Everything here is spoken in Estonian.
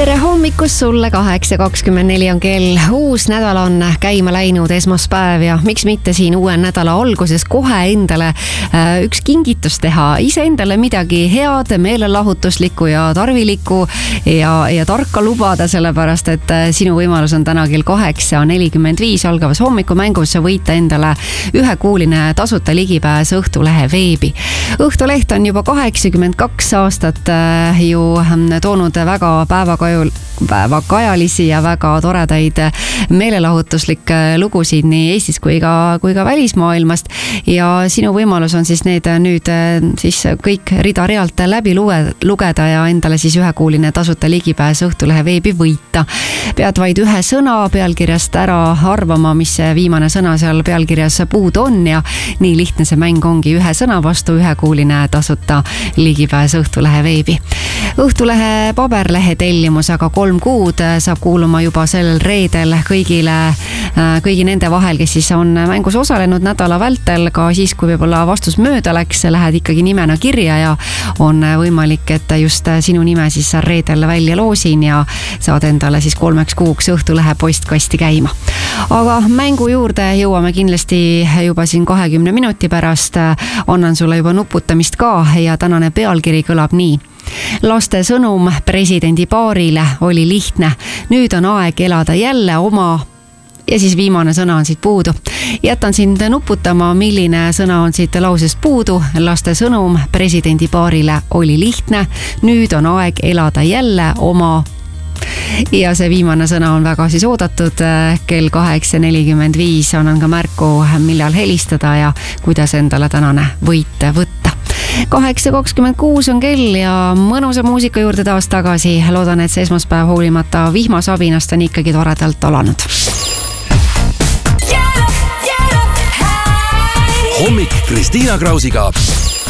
Tere hommikust sulle, 8.24 on kell. Uus nädal on käima läinud, esmaspäev ja miks mitte siin uue nädala alguses kohe endale üks kingitus teha. Iseendale midagi head, meelelahutuslikku ja tarvilikku ja tarka lubada, sellepärast et sinu võimalus on täna kell 8.45 algavas hommikumängus võita endale ühekuuline tasuta ligipääs Õhtulehe veebi. Õhtuleht on juba 82 aastat ju toonud väga päevakajalisi ja väga toredaid meelelahutuslikke lugusid nii Eestis kui ka välismaailmast ja sinu võimalus on siis need nüüd siis kõik rida-realt läbi lugeda ja endale siis ühekuuline tasuta ligipääs Õhtulehe veebi võita. Pead vaid ühe sõna pealkirjast ära arvama, mis see viimane sõna seal pealkirjas puudu on ja nii lihtne see mäng ongi, ühe sõna vastu ühekuuline tasuta ligipääs Õhtulehe veebi. Õhtulehe paberlehe tellimus aga 3 kuud saab kuuluma juba sellel reedel kõigi nende vahel, kes siis on mängus osalenud nädala vältel, ka siis, kui võib-olla vastus mööda läks, lähed ikkagi nimena kirja ja on võimalik, et just sinu nime siis reedel välja loosin ja saad endale siis 3 kuuks Õhtulehe postkasti käima. Aga mängu juurde jõuame kindlasti juba siin 20 minuti pärast. Annan sulle juba nuputamist ka ja tänane pealkiri kõlab nii. Laste sõnum presidendi paarile oli lihtne. Nüüd on aeg elada jälle oma ja siis viimane sõna on siit puudu. Jätan sind nuputama, milline sõna on siit lausest puudu. Laste sõnum presidendi paarile oli lihtne. Nüüd on aeg elada jälle oma ja see viimane sõna on väga siis oodatud. Kell 8.45 annan ka märku, millal helistada ja kuidas endale tänane võit võtta. 8.26 on kell ja mõnusa muusika juurde taas tagasi. Loodan, et see esmaspäev hoolimata vihmasabinast on ikkagi toredalt alanud. Hommik Kristiina Krausiga.